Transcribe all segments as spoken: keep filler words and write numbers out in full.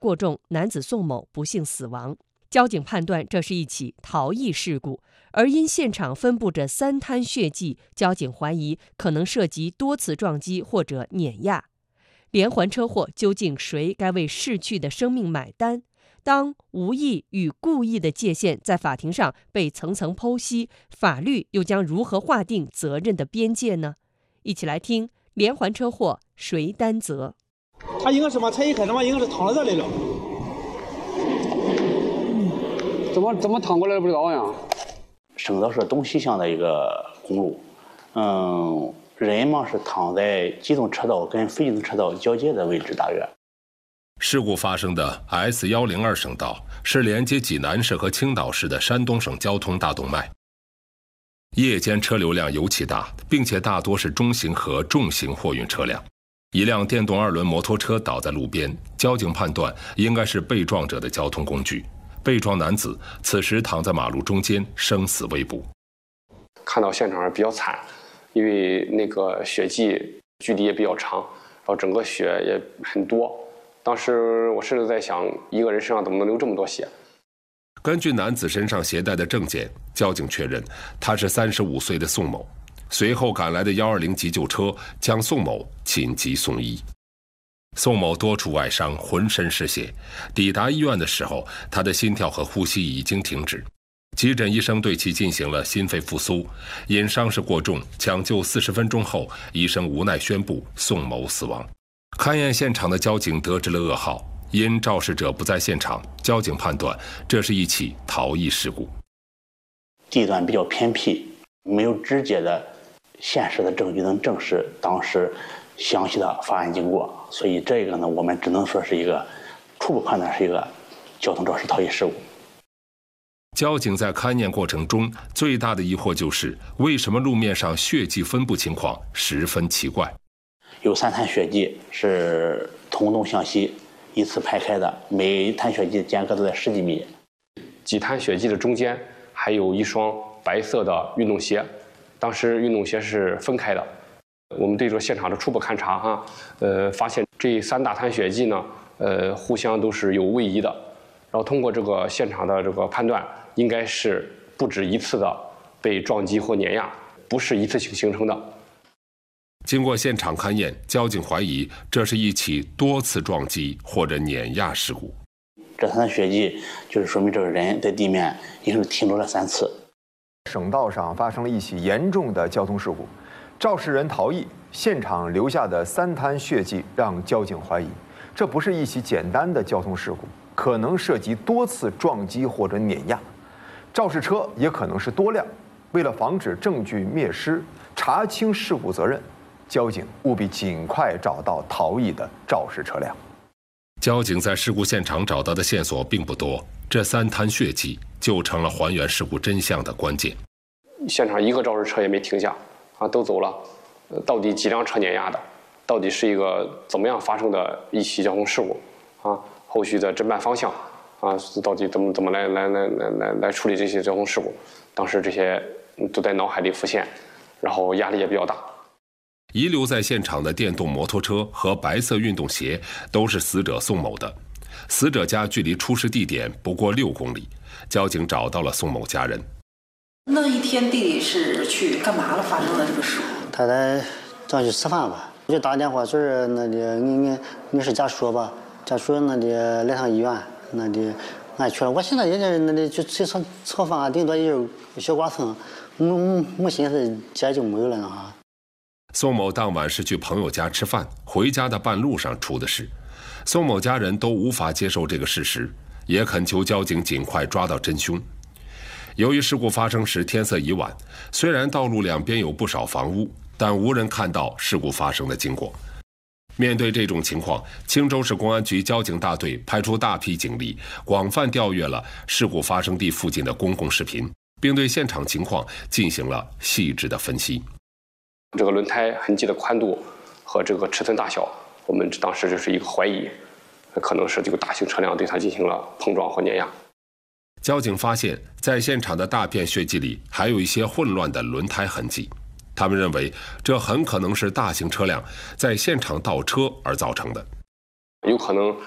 过重，男子宋某不幸死亡。交警判断这是一起逃逸事故，而因现场分布着三滩血迹，交警怀疑可能涉及多次撞击或者碾压。连环车祸究竟谁该为逝去的生命买单？当无意与故意的界限在法庭上被层层剖析，法律又将如何划定责任的边界呢？一起来听连环车祸谁担责？ 他应该什么？他一开始嘛，应该是躺在这里了。 怎么怎么躺过来不知道呀？ 省道是东西向的一个公路，嗯，人嘛是躺在机动车道跟非机动车道交界的位置，大约。 事故发生的 S 一零二省道是连接济南市和青岛市的山东省交通大动脉。夜间车流量尤其大，并且大多是中型和重型货运车辆。一辆电动二轮摩托车倒在路边，交警判断应该是被撞者的交通工具。被撞男子此时躺在马路中间，生死未卜。 看到现场比较惨，因为那个血迹距离也比较长，然后整个血也很多。当时我甚至在想，一个人身上怎么能流这么多血？ 根据男子身上携带的证件，交警确认他是三十五岁的宋某。随后赶来的一二零急救车将宋某紧急送医。宋某多处外伤，浑身是血。抵达医院的时候，他的心跳和呼吸已经停止。急诊医生对其进行了心肺复苏，因伤势过重，抢救四十分钟后，医生无奈宣布宋某死亡。勘验现场的交警得知了噩耗，因肇事者不在现场，交警判断这是一起逃逸事故。 地段比较偏僻，没有直接的现实的证据能证实当时详细的发案经过，所以这个呢，我们只能说是一个初步判断是一个交通肇事逃逸事故。 交警在勘验过程中最大的疑惑就是为什么路面上血迹分布情况十分奇怪。 有三滩血迹是从东向西依次排开的，每滩血迹间隔都在十几米。 几滩血迹的中间还有一双白色的运动鞋，当时运动鞋是分开的。我们对这个现场的初步勘查哈，呃，发现这三大滩血迹呢，呃，互相都是有位移的。然后通过这个现场的这个判断，应该是不止一次的被撞击或碾压，不是一次性形成的。 经过现场勘验，交警怀疑这是一起多次撞击或者碾压事故。 这三滩血迹就是说明这个人在地面应该是停留了三次。 省道上发生了一起严重的交通事故，肇事人逃逸，现场留下的三滩血迹让交警怀疑，这不是一起简单的交通事故，可能涉及多次撞击或者碾压，肇事车也可能是多辆。为了防止证据灭失，查清事故责任，交警务必尽快找到逃逸的肇事车辆。 交警在事故现场找到的线索并不多，这三滩血迹就成了还原事故真相的关键。 现场一个肇事车也没停下，啊，都走了。到底几辆车碾压的？到底是一个怎么样发生的一起交通事故？啊，后续的侦办方向，啊，到底怎么怎么来来来来来来处理这些交通事故？当时这些都在脑海里浮现，然后压力也比较大。 遗留在现场的电动摩托车和白色运动鞋都是死者宋某的。死者家距离出事地点不过六公里，交警找到了宋某家人。 那一天弟弟是去干嘛了？发生了这个事故？ 他在找去吃饭吧，我就打电话说是那里你你你是家属吧？家属那里来趟医院，那里俺去了。我现在也是那里就吃吃吃饭啊，顶多也就小剐蹭，没没心思接就没有了啊。 宋某当晚是去朋友家吃饭，回家的半路上出的事。宋某家人都无法接受这个事实，也恳求交警尽快抓到真凶。由于事故发生时天色已晚，虽然道路两边有不少房屋，但无人看到事故发生的经过。面对这种情况，青州市公安局交警大队派出大批警力，广泛调阅了事故发生地附近的公共视频，并对现场情况进行了细致的分析。 这个轮胎痕迹的宽度和这个尺寸大小，我们当时就是一个怀疑，可能是这个大型车辆对它进行了碰撞或碾压。 交警发现，在现场的大片血迹里还有一些混乱的轮胎痕迹，他们认为这很可能是大型车辆在现场倒车而造成的。 有可能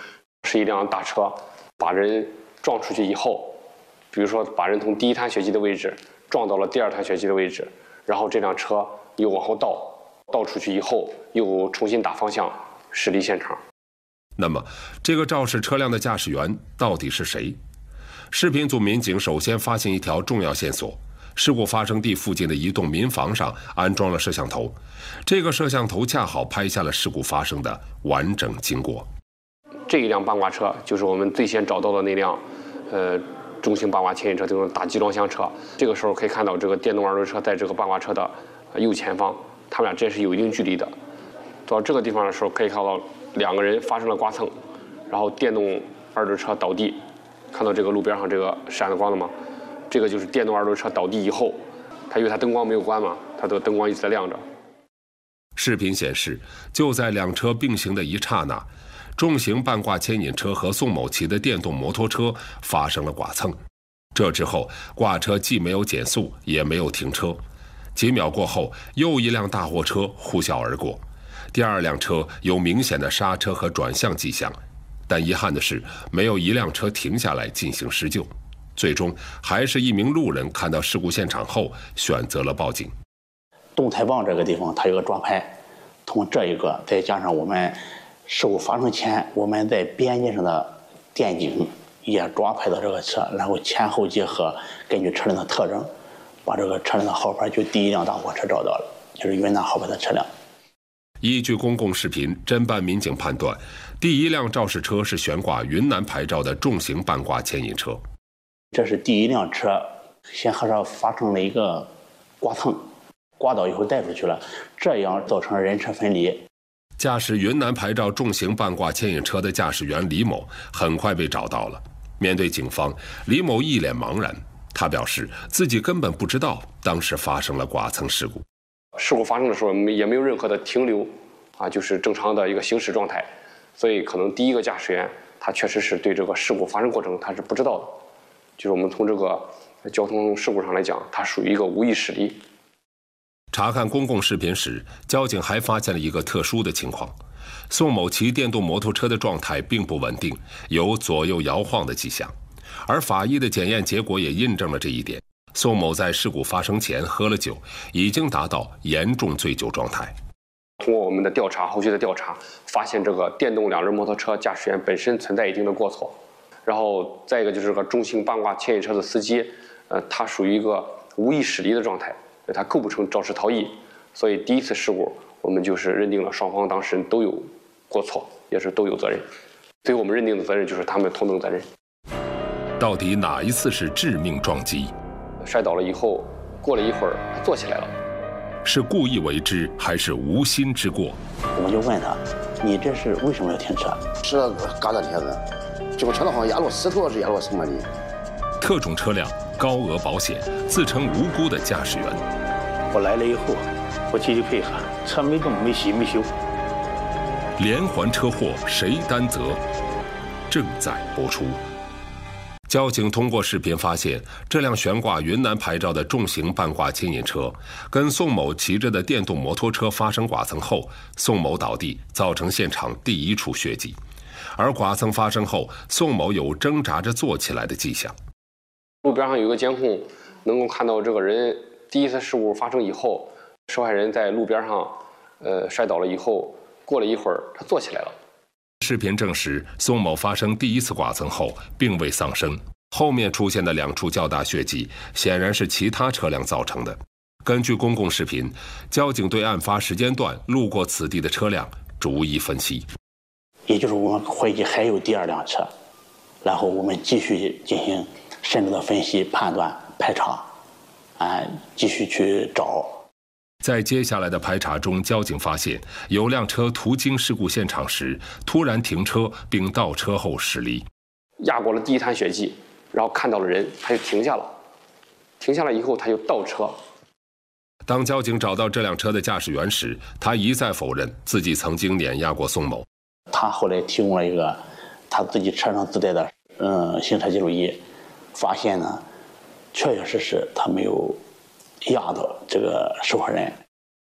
是一辆大车把人撞出去以后，比如说把人从第一滩血迹的位置撞到了第二滩血迹的位置，然后这辆车又往后倒，倒出去以后又重新打方向驶离现场。 那么，这个肇事车辆的驾驶员到底是谁？视频组民警首先发现一条重要线索：事故发生地附近的一栋民房上安装了摄像头，这个摄像头恰好拍下了事故发生的完整经过。 这一辆八卦车就是我们最先找到的那辆，呃，重型八卦牵引车，这种大集装箱车。这个时候可以看到，这个电动二轮车在这个八卦车的右前方，他们俩之间是有一定距离的。到这个地方的时候，可以看到两个人发生了刮蹭，然后电动二轮车倒地。看到这个路边上这个闪的光了吗？这个就是电动二轮车倒地以后，它因为它灯光没有关嘛，它的灯光一直在亮着。 视频显示，就在两车并行的一刹那，重型半挂牵引车和宋某骑的电动摩托车发生了剐蹭。这之后，挂车既没有减速，也没有停车。几秒过后，又一辆大货车呼啸而过，第二辆车有明显的刹车和转向迹象。但遗憾的是，没有一辆车停下来进行施救。最终，还是一名路人看到事故现场后选择了报警。 动态棒这个地方它有个抓拍，从这一个再加上我们事故发生前我们在边界上的电警也抓拍到这个车，然后前后结合，根据车辆的特征，把这个车辆的号牌就第一辆大货车找到了，就是云南号牌的车辆。 依据公共视频，侦办民警判断，第一辆肇事车是悬挂云南牌照的重型半挂牵引车。 这是第一辆车先和它发生了一个刮蹭，刮倒以后带出去了，这样造成人车分离。 驾驶云南牌照重型半挂牵引车的驾驶员李某很快被找到了。面对警方，李某一脸茫然，他表示自己根本不知道当时发生了剐蹭事故。 事故发生的时候也没有任何的停留，啊，就是正常的一个行驶状态，所以可能第一个驾驶员他确实是对这个事故发生过程他是不知道的，就是我们从这个交通事故上来讲，它属于一个无意驶离。 查看公共视频时，交警还发现了一个特殊的情况：宋某骑电动摩托车的状态并不稳定，有左右摇晃的迹象，而法医的检验结果也印证了这一点。宋某在事故发生前喝了酒，已经达到严重醉酒状态。 通过我们的调查，后续的调查，发现这个电动两轮摩托车驾驶员本身存在一定的过错，然后再一个就是这个重型半挂牵引车的司机，呃，他属于一个无意驶离的状态，他构不成肇事逃逸，所以第一次事故我们就是认定了双方当事人都有过错，也是都有责任。最后我们认定的责任就是他们同等责任。 到底哪一次是致命撞击？ 摔倒了以后，过了一会儿他坐起来了， 是故意为之还是无心之过？ 我们就问他，你这是为什么要停车？ 是嘎达铁子，这个车道好像压落石头是压落什么的。 特种车辆、高额保险、自称无辜的驾驶员。 我来了以后，我积极配合，车没动、没洗、没修。 连环车祸谁担责？正在播出。交警通过视频发现，这辆悬挂云南牌照的重型半挂牵引车跟宋某骑着的电动摩托车发生剐蹭后，宋某倒地，造成现场第一处血迹。而剐蹭发生后，宋某有挣扎着坐起来的迹象。 路边上有个监控，能够看到这个人第一次事故发生以后，受害人在路边上，呃，摔倒了以后，过了一会儿他坐起来了。 视频证实，宋某发生第一次剐蹭后并未丧生，后面出现的两处较大血迹显然是其他车辆造成的。根据公共视频，交警对案发时间段路过此地的车辆逐一分析， 也就是我们怀疑还有第二辆车，然后我们继续进行深入的分析、判断、排查，啊，继续去找。 在接下来的排查中，交警发现有辆车途经事故现场时突然停车，并倒车后驶离， 压过了第一滩血迹，然后看到了人，他就停下了。停下来以后，他又倒车。 当交警找到这辆车的驾驶员时，他一再否认自己曾经碾压过宋某。 他后来提供了一个他自己车上自带的嗯行车记录仪，发现呢，确确实实他没有压到这个受害人。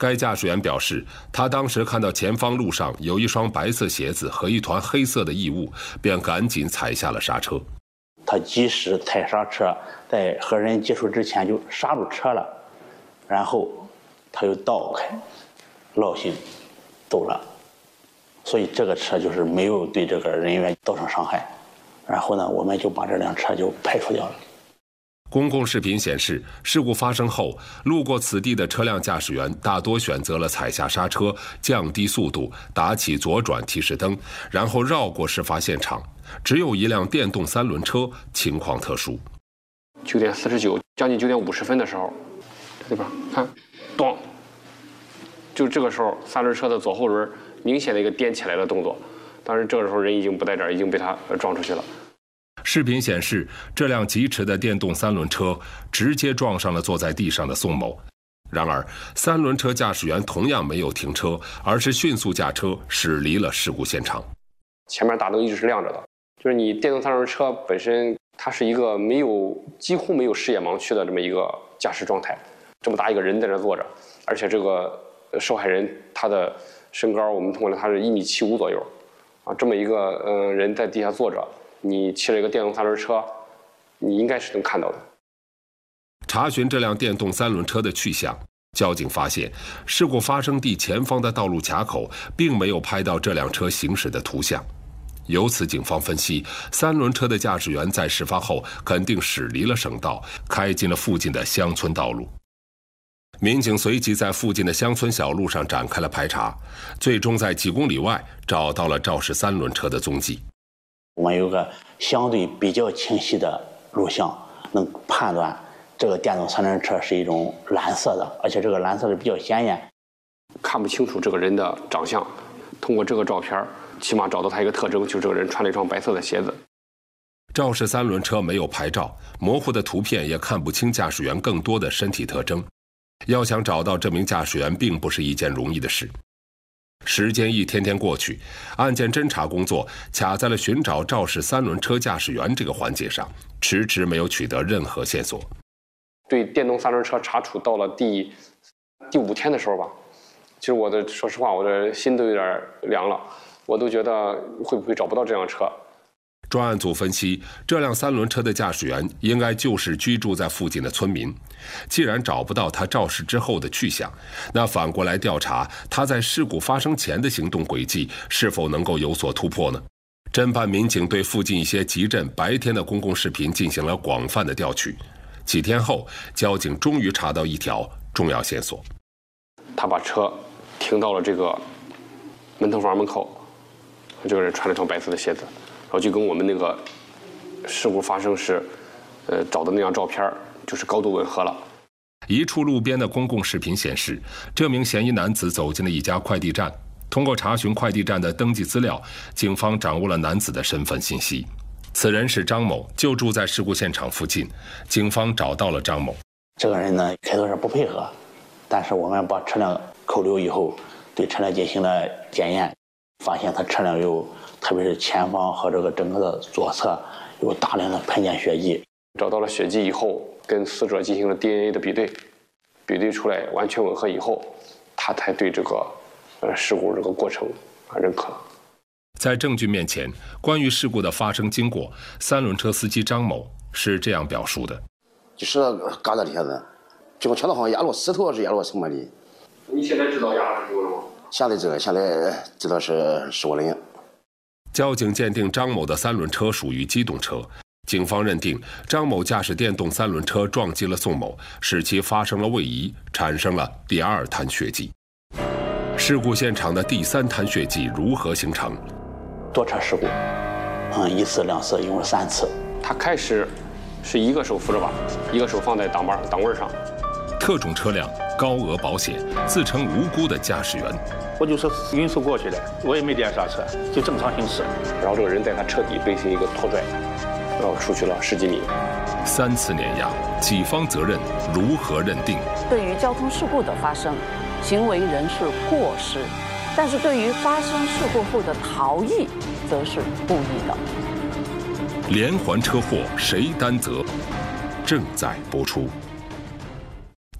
该驾驶员表示，他当时看到前方路上有一双白色鞋子和一团黑色的异物，便赶紧踩下了刹车。 他及时踩刹车，在和人接触之前就刹住车了，然后他又倒开，绕行走了。所以这个车就是没有对这个人员造成伤害。然后呢，我们就把这辆车就排除掉了。 公共视频显示，事故发生后，路过此地的车辆驾驶员大多选择了踩下刹车，降低速度，打起左转提示灯，然后绕过事发现场。只有一辆电动三轮车情况特殊。 九点四十九，将近九点五十分的时候，这边看，咚，就这个时候，三轮车的左后轮明显的一个颠起来的动作。当时这个时候人已经不在这儿，已经被他撞出去了。 视频显示，这辆疾驰的电动三轮车直接撞上了坐在地上的宋某。然而，三轮车驾驶员同样没有停车，而是迅速驾车驶离了事故现场。 前面大灯一直是亮着的，就是你电动三轮车本身，它是一个没有几乎没有视野盲区的这么一个驾驶状态。这么大一个人在这坐着，而且这个受害人他的身高，我们通过了他是一米七五左右，啊，这么一个嗯、呃、人在地下坐着。你骑了一个电动三轮车，你应该是能看到的。 查询这辆电动三轮车的去向，交警发现事故发生地前方的道路卡口并没有拍到这辆车行驶的图像。由此，警方分析，三轮车的驾驶员在事发后肯定驶离了省道，开进了附近的乡村道路。民警随即在附近的乡村小路上展开了排查，最终在几公里外找到了肇事三轮车的踪迹。 我们有个相对比较清晰的录像，能判断这个电动三轮车是一种蓝色的，而且这个蓝色是比较鲜艳， 看不清楚这个人的长相。通过这个照片，起码找到他一个特征，就是这个人穿了一双白色的鞋子。 肇事三轮车没有牌照，模糊的图片也看不清驾驶员更多的身体特征。要想找到这名驾驶员，并不是一件容易的事。时间一天天过去，案件侦查工作卡在了寻找肇事三轮车驾驶员这个环节上，迟迟没有取得任何线索。 对电动三轮车查处到了第第五天的时候吧，其实我的说实话，我的心都有点凉了，我都觉得会不会找不到这辆车。 专案组分析，这辆三轮车的驾驶员应该就是居住在附近的村民。既然找不到他肇事之后的去向，那反过来调查他在事故发生前的行动轨迹是否能够有所突破呢？侦办民警对附近一些集镇白天的公共视频进行了广泛的调取。几天后，交警终于查到一条重要线索。 他把车停到了这个门头房门口，这个人穿了双白色的鞋子。然后就跟我们那个事故发生时，呃，找的那张照片就是高度吻合了。 一处路边的公共视频显示，这名嫌疑男子走进了一家快递站。通过查询快递站的登记资料，警方掌握了男子的身份信息。此人是张某，就住在事故现场附近。警方找到了张某。 这个人呢，开头是不配合，但是我们把车辆扣留以后，对车辆进行了检验，发现他车辆有。特别是前方和这个整个的左侧有大量的喷溅血迹， 找到了血迹以后，跟死者进行了 D N A 的比对，比对出来完全吻合以后，他才对这个呃事故这个过程啊认可。 在证据面前，关于事故的发生经过，三轮车司机张某是这样表述的： 就是嘎在底下的，结果瞧到好像压落石头还是压落什么的。 你现在知道压的是什么了吗？ 现在知道，现在知道是是我的。 交警鉴定张某的三轮车属于机动车，警方认定张某驾驶电动三轮车撞击了宋某，使其发生了位移，产生了第二滩血迹。事故现场的第三滩血迹如何形成？ 多车事故，嗯，一次两次，一共三次。 他开始是一个手扶着把，一个手放在挡把挡位上。 特种车辆、高额保险、自称无辜的驾驶员。 我就是匀速过去的，我也没点刹车，就正常行驶。 然后这个人在他车底进行一个拖拽，然后出去了十几米。 三次碾压，己方责任如何认定？ 对于交通事故的发生，行为人是过失，但是对于发生事故后的逃逸，则是故意的。 连环车祸谁担责？正在播出。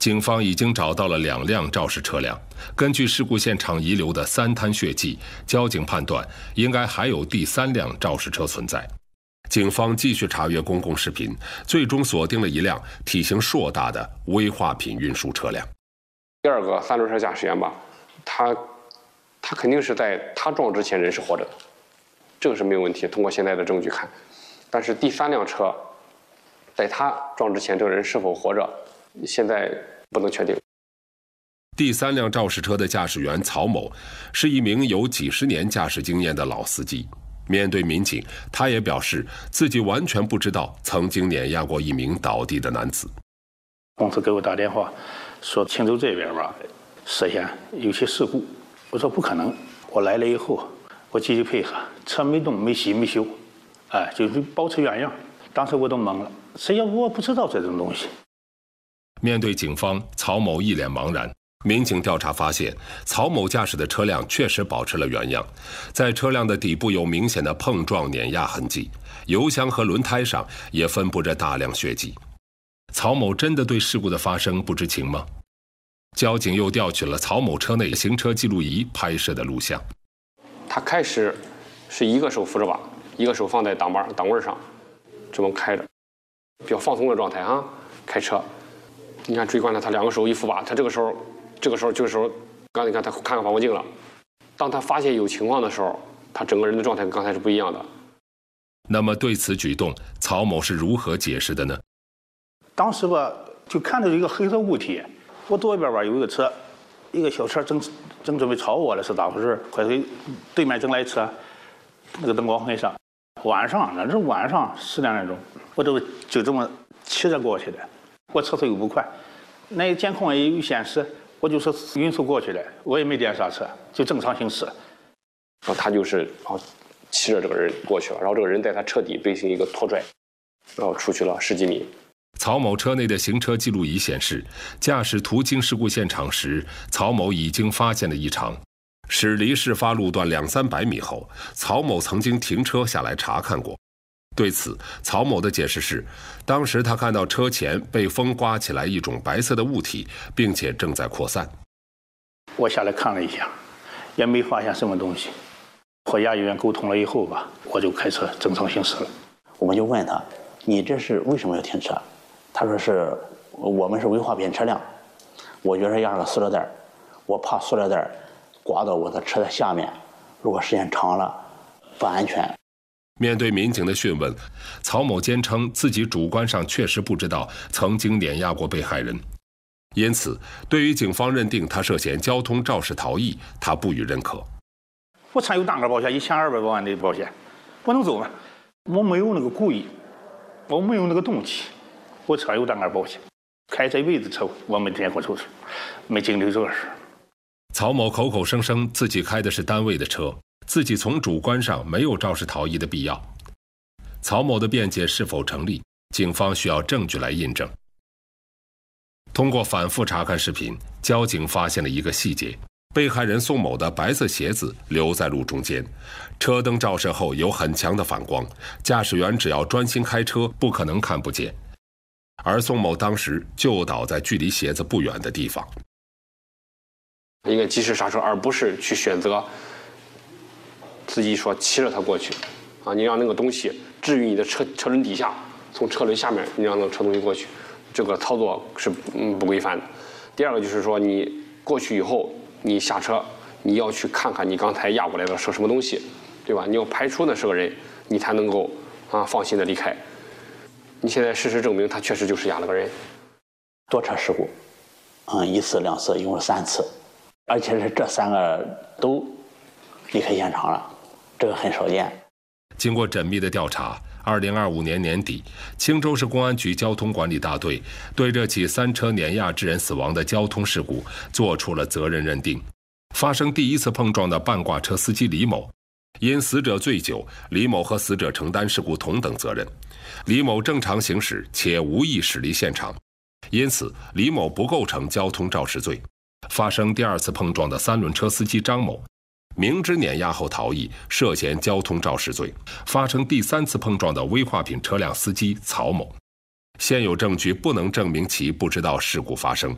警方已经找到了两辆肇事车辆。根据事故现场遗留的三滩血迹，交警判断应该还有第三辆肇事车存在。警方继续查阅公共视频，最终锁定了一辆体型硕大的危化品运输车辆。 第二个三轮车驾驶员吧，他他肯定是在他撞之前人是活着的，这个是没有问题。通过现在的证据看，但是第三辆车，在他撞之前，这个人是否活着，现在不能确定。 第三辆肇事车的驾驶员曹某是一名有几十年驾驶经验的老司机。面对民警，他也表示自己完全不知道曾经碾压过一名倒地的男子。 公司给我打电话说青州这边吧涉嫌有些事故，我说不可能。我来了以后，我积极配合，车没动，没洗没修，哎，就是保持原样。当时我都懵了，谁要我不知道这种东西。 面对警方，曹某一脸茫然。民警调查发现，曹某驾驶的车辆确实保持了原样，在车辆的底部有明显的碰撞碾压痕迹，油箱和轮胎上也分布着大量血迹。曹某真的对事故的发生不知情吗？交警又调取了曹某车内行车记录仪拍摄的录像。 他开始是一个手扶着把，一个手放在挡把档位上，这么开着，比较放松的状态哈，开车。你看追观他，他两个手一扶把，他这个时候。这个时候，这个时候，刚才你看他看看防护镜了。当他发现有情况的时候，他整个人的状态跟刚才是不一样的。 那么对此举动，曹某是如何解释的呢？ 当时吧，就看到一个黑色物体，我左边吧有一个车，一个小车正正准备朝我了，是咋回事？快对对面正来车，那个灯光很闪。晚上，那是晚上十点来钟，我就就这么骑着过去的。我车速又不快，那监控也有显示。我就是匀速过去的，我也没点刹车，就正常行驶。 然后他就是然后骑着这个人过去了，然后这个人在他车底进行一个拖拽，然后出去了十几米。 曹某车内的行车记录仪显示，驾驶途经事故现场时，曹某已经发现了异常。驶离事发路段两三百米后，曹某曾经停车下来查看过。对此，曹某的解释是，当时他看到车前被风刮起来一种白色的物体，并且正在扩散。 我下来看了一下，也没发现什么东西。和衙役员沟通了以后吧，我就开车正常行驶了。 我们就问他：“你这是为什么要停车？”他说：“是我们是危化品车辆，我觉得压个塑料袋，我怕塑料袋刮到我的车的下面，如果时间长了不安全。” 面对民警的讯问，曹某坚称自己主观上确实不知道曾经碾压过被害人，因此对于警方认定他涉嫌交通肇事逃逸，他不予认可。 我参有单个保险，一千二百多万的保险，我能走吗？我没有那个故意，我没有那个动机，我车有单个保险，开这辈子车我没见过出事，没经历这事。 曹某口口声声自己开的是单位的车，自己从主观上没有肇事逃逸的必要。曹某的辩解是否成立，警方需要证据来印证。通过反复查看视频，交警发现了一个细节：被害人宋某的白色鞋子留在路中间，车灯照射后有很强的反光，驾驶员只要专心开车，不可能看不见。而宋某当时就倒在距离鞋子不远的地方。 应该及时刹车，而不是去选择自己说骑着它过去，啊，你让那个东西置于你的车车轮底下，从车轮下面你让那个车东西过去，这个操作是嗯不规范的。第二个就是说，你过去以后，你下车，你要去看看你刚才压过来的是什么东西，对吧？你要排除那是个人，你才能够啊放心的离开。你现在事实证明，他确实就是压了个人。 多车事故，嗯，一次两次，一共是三次，而且是这三个都离开现场了，这个很少见。 经过缜密的调查，二零二五年年底，青州市公安局交通管理大队对这起三车碾压致人死亡的交通事故作出了责任认定。发生第一次碰撞的半挂车司机李某，因死者醉酒，李某和死者承担事故同等责任。李某正常行驶且无意驶离现场，因此李某不构成交通肇事罪。发生第二次碰撞的三轮车司机张某，明知碾压后逃逸，涉嫌交通肇事罪。发生第三次碰撞的危化品车辆司机曹某，现有证据不能证明其不知道事故发生，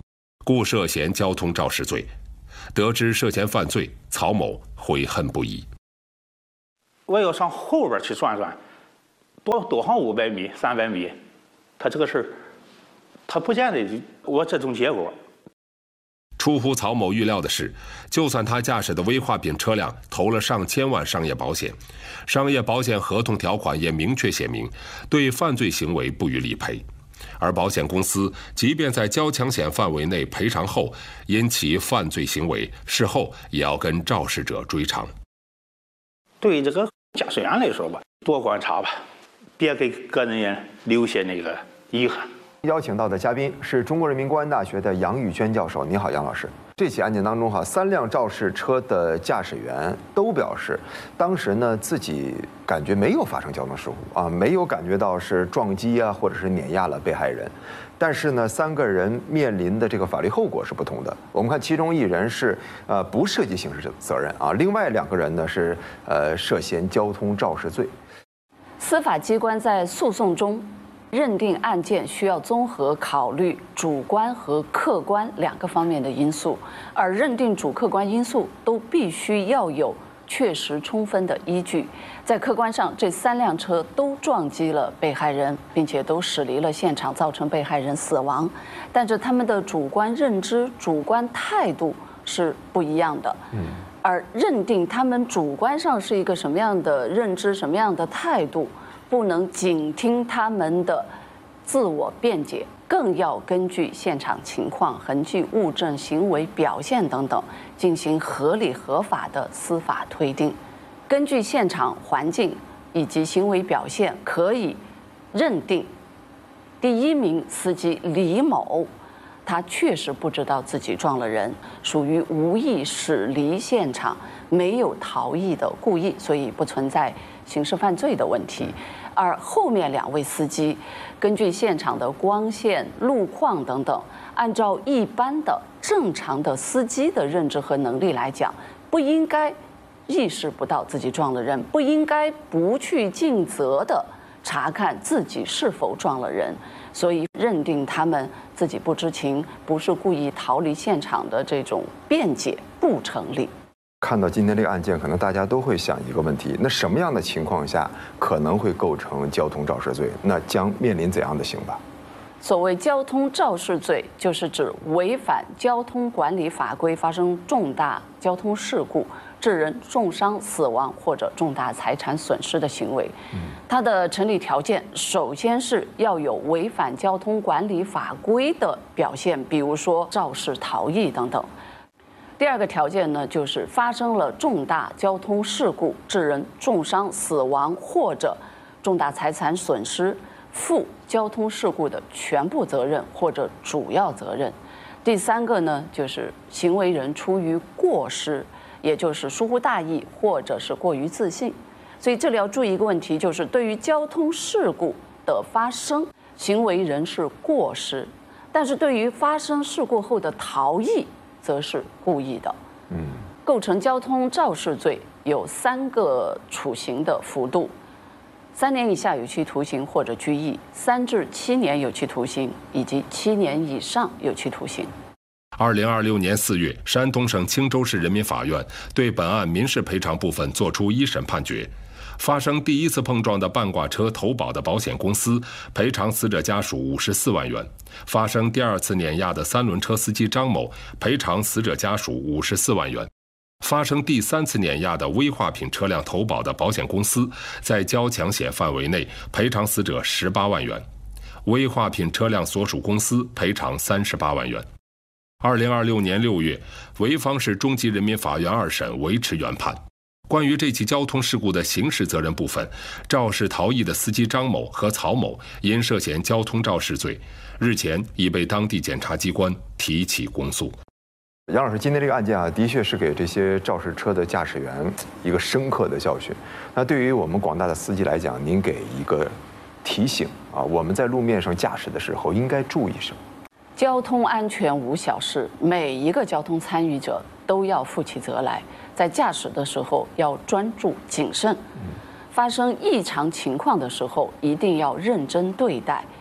故涉嫌交通肇事罪。得知涉嫌犯罪，曹某悔恨不已。 我要上后边去转转，多多上五百米、三百米，他这个事儿，他不见得我这种结果。 出乎曹某预料的是，就算他驾驶的危化品车辆投了上千万商业保险，商业保险合同条款也明确写明，对犯罪行为不予理赔。而保险公司即便在交强险范围内赔偿后，因其犯罪行为，事后也要跟肇事者追偿。 对这个驾驶员来说吧，多观察吧，别给个人留下那个遗憾。 邀请到的嘉宾是中国人民公安大学的杨宇娟教授。你好，杨老师。这起案件当中哈，三辆肇事车的驾驶员都表示，当时呢自己感觉没有发生交通事故啊，没有感觉到是撞击啊，或者是碾压了被害人。但是呢，三个人面临的这个法律后果是不同的。我们看，其中一人是呃不涉及刑事责任啊，另外两个人呢是呃涉嫌交通肇事罪。 司法机关在诉讼中认定案件需要综合考虑主观和客观两个方面的因素，而认定主客观因素都必须要有确实充分的依据。在客观上，这三辆车都撞击了被害人，并且都驶离了现场，造成被害人死亡。但是他们的主观认知、主观态度是不一样的。嗯。而认定他们主观上是一个什么样的认知、什么样的态度，不能仅听他们的自我辩解，更要根据现场情况、痕迹、物证、行为表现等等，进行合理合法的司法推定。根据现场环境以及行为表现，可以认定第一名司机李某，他确实不知道自己撞了人，属于无意驶离现场，没有逃逸的故意，所以不存在刑事犯罪的问题。而后面两位司机，根据现场的光线、路况等等，按照一般的正常的司机的认知和能力来讲，不应该意识不到自己撞了人，不应该不去尽责的查看自己是否撞了人，所以认定他们自己不知情，不是故意逃离现场的这种辩解不成立。 看到今天这个案件，可能大家都会想一个问题：那什么样的情况下可能会构成交通肇事罪？那将面临怎样的刑罚？ 所谓交通肇事罪，就是指违反交通管理法规，发生重大交通事故，致人重伤、死亡或者重大财产损失的行为。它的成立条件，首先是要有违反交通管理法规的表现，比如说肇事逃逸等等。第二个条件呢，就是发生了重大交通事故，致人重伤、死亡或者重大财产损失，负交通事故的全部责任或者主要责任。第三个呢，就是行为人出于过失，也就是疏忽大意或者是过于自信。所以这里要注意一个问题，就是对于交通事故的发生，行为人是过失，但是对于发生事故后的逃逸，则是故意的。嗯，构成交通肇事罪有三个处刑的幅度：三年以下有期徒刑或者拘役，三至七年有期徒刑，以及七年以上有期徒刑。 二零二六年四月，山东省青州市人民法院对本案民事赔偿部分作出一审判决。发生第一次碰撞的半挂车投保的保险公司赔偿死者家属五十四万元；发生第二次碾压的三轮车司机张某赔偿死者家属五十四万元；发生第三次碾压的危化品车辆投保的保险公司在交强险范围内赔偿死者十八万元，危化品车辆所属公司赔偿三十八万元。二零二六年六月，潍坊市中级人民法院二审维持原判。关于这起交通事故的刑事责任部分，肇事逃逸的司机张某和曹某因涉嫌交通肇事罪，日前已被当地检察机关提起公诉。 杨老师，今天这个案件啊，的确是给这些肇事车的驾驶员一个深刻的教训。那对于我们广大的司机来讲，您给一个提醒啊，我们在路面上驾驶的时候应该注意什么？ 交通安全无小事，每一个交通参与者都要负起责来。在驾驶的时候要专注谨慎，发生异常情况的时候一定要认真对待，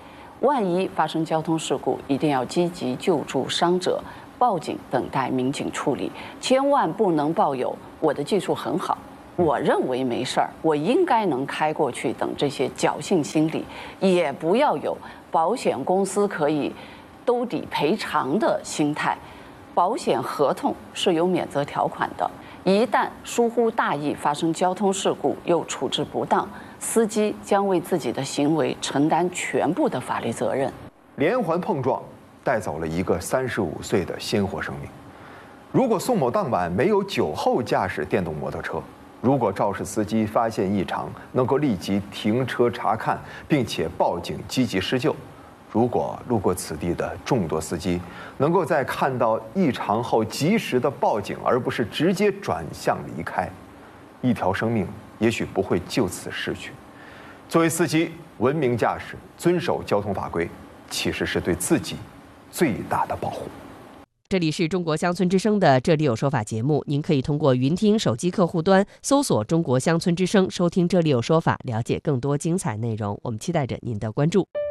万一发生交通事故，一定要积极救助伤者，报警等待民警处理，千万不能抱有我的技术很好，我认为没事儿，我应该能开过去等这些侥幸心理，也不要有保险公司可以兜底赔偿的心态。保险合同是有免责条款的，一旦疏忽大意发生交通事故又处置不当，司机将为自己的行为承担全部的法律责任。 连环碰撞带走了一个三十五岁的鲜活生命。如果宋某当晚没有酒后驾驶电动摩托车，如果肇事司机发现异常能够立即停车查看，并且报警积极施救，如果路过此地的众多司机能够在看到异常后及时的报警，而不是直接转向离开，一条生命也许不会就此逝去。作为司机，文明驾驶、遵守交通法规，其实是对自己最大的保护。 这里是中国乡村之声的《这里有说法》节目，您可以通过云听手机客户端搜索中国乡村之声，收听《这里有说法》，了解更多精彩内容。我们期待着您的关注。